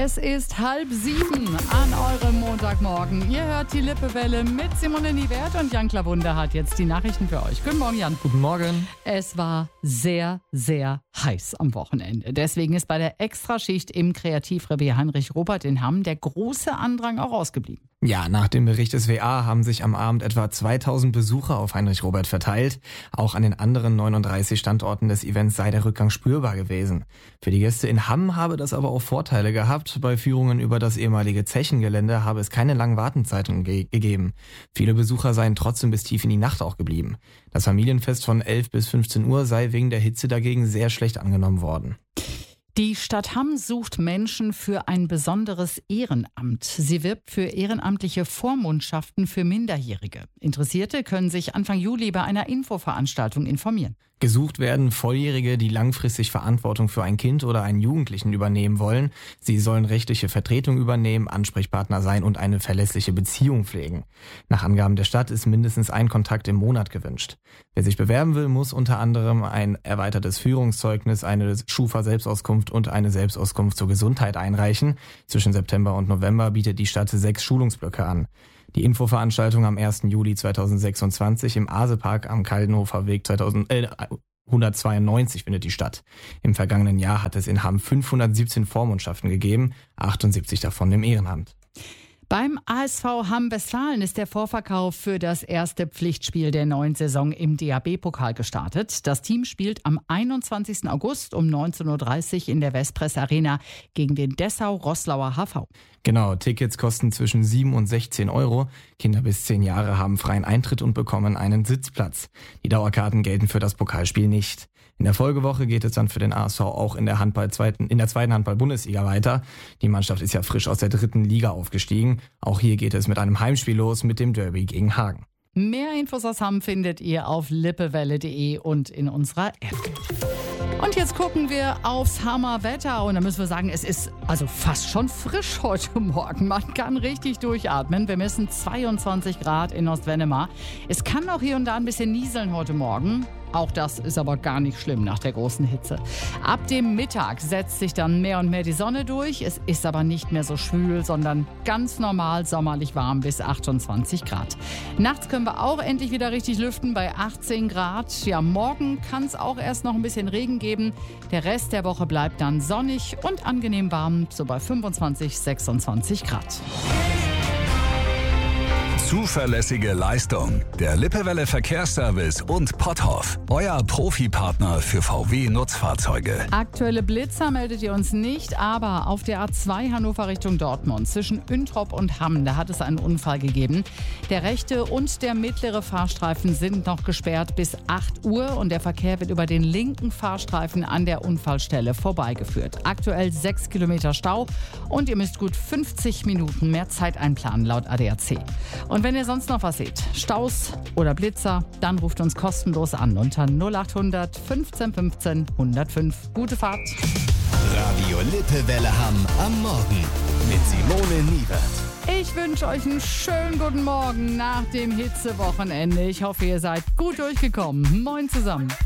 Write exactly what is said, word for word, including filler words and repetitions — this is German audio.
Es ist halb sieben an eurem Montagmorgen. Ihr hört die Lippewelle mit Simone Niewert und Jan Klawunde hat jetzt die Nachrichten für euch. Guten Morgen, Jan. Guten Morgen. Es war sehr, sehr heiß am Wochenende. Deswegen ist bei der Extraschicht im Kreativrevier Heinrich-Robert in Hamm der große Andrang auch ausgeblieben. Ja, nach dem Bericht des W A haben sich am Abend etwa zweitausend Besucher auf Heinrich-Robert verteilt. Auch an den anderen neununddreißig Standorten des Events sei der Rückgang spürbar gewesen. Für die Gäste in Hamm habe das aber auch Vorteile gehabt. Bei Führungen über das ehemalige Zechengelände habe es keine langen Wartenzeiten ge- gegeben. Viele Besucher seien trotzdem bis tief in die Nacht auch geblieben. Das Familienfest von elf bis fünfzehn Uhr sei wegen der Hitze dagegen sehr schlecht angenommen worden. Die Stadt Hamm sucht Menschen für ein besonderes Ehrenamt. Sie wirbt für ehrenamtliche Vormundschaften für Minderjährige. Interessierte können sich Anfang Juli bei einer Infoveranstaltung informieren. Gesucht werden Volljährige, die langfristig Verantwortung für ein Kind oder einen Jugendlichen übernehmen wollen. Sie sollen rechtliche Vertretung übernehmen, Ansprechpartner sein und eine verlässliche Beziehung pflegen. Nach Angaben der Stadt ist mindestens ein Kontakt im Monat gewünscht. Wer sich bewerben will, muss unter anderem ein erweitertes Führungszeugnis, eine Schufa-Selbstauskunft und eine Selbstauskunft zur Gesundheit einreichen. Zwischen September und November bietet die Stadt sechs Schulungsblöcke an. Die Infoveranstaltung am ersten Juli zweitausendsechsundzwanzig im Asepark am Kaldenhofer Weg zweitausend, äh, hundertzweiundneunzig findet die statt. Im vergangenen Jahr hat es in Hamm fünfhundertsiebzehn Vormundschaften gegeben, achtundsiebzig davon im Ehrenamt. Beim A S V Hamm-Westfalen ist der Vorverkauf für das erste Pflichtspiel der neuen Saison im D H B-Pokal gestartet. Das Team spielt am einundzwanzigsten August um neunzehn Uhr dreißig in der Westpress Arena gegen den Dessau-Roßlauer H V. Genau, Tickets kosten zwischen sieben und sechzehn Euro. Kinder bis zehn Jahre haben freien Eintritt und bekommen einen Sitzplatz. Die Dauerkarten gelten für das Pokalspiel nicht. In der Folgewoche geht es dann für den A S V auch in der Handball zweiten, in der zweiten Handball-Bundesliga weiter. Die Mannschaft ist ja frisch aus der dritten Liga aufgestiegen. Auch hier geht es mit einem Heimspiel los mit dem Derby gegen Hagen. Mehr Infos aus Hamm findet ihr auf lippewelle punkt de und in unserer App. Und jetzt gucken wir aufs Hammerwetter und da müssen wir sagen, es ist also fast schon frisch heute Morgen. Man kann richtig durchatmen. Wir messen zweiundzwanzig Grad in Ostwennema. Es kann auch hier und da ein bisschen nieseln heute Morgen. Auch das ist aber gar nicht schlimm nach der großen Hitze. Ab dem Mittag setzt sich dann mehr und mehr die Sonne durch. Es ist aber nicht mehr so schwül, sondern ganz normal sommerlich warm bis achtundzwanzig Grad. Nachts können wir auch endlich wieder richtig lüften bei achtzehn Grad. Ja, morgen kann es auch erst noch ein bisschen Regen geben. Der Rest der Woche bleibt dann sonnig und angenehm warm, so bei fünfundzwanzig, sechsundzwanzig Grad. Zuverlässige Leistung. Der Lippewelle Verkehrsservice und Potthoff. Euer Profipartner für V W-Nutzfahrzeuge. Aktuelle Blitzer meldet ihr uns nicht, aber auf der A zwei Hannover Richtung Dortmund zwischen Üntrop und Hamm, da hat es einen Unfall gegeben. Der rechte und der mittlere Fahrstreifen sind noch gesperrt bis acht Uhr und der Verkehr wird über den linken Fahrstreifen an der Unfallstelle vorbeigeführt. Aktuell sechs Kilometer Stau und ihr müsst gut fünfzig Minuten mehr Zeit einplanen laut A D A C. Und wenn ihr sonst noch was seht, Staus oder Blitzer, dann ruft uns kostenlos an unter null acht hundert fünfzehn fünfzehn hundertfünf. Gute Fahrt. Radio Lippewelle Hamm am Morgen mit Simone Niewert. Ich wünsche euch einen schönen guten Morgen nach dem Hitzewochenende. Ich hoffe, ihr seid gut durchgekommen. Moin zusammen.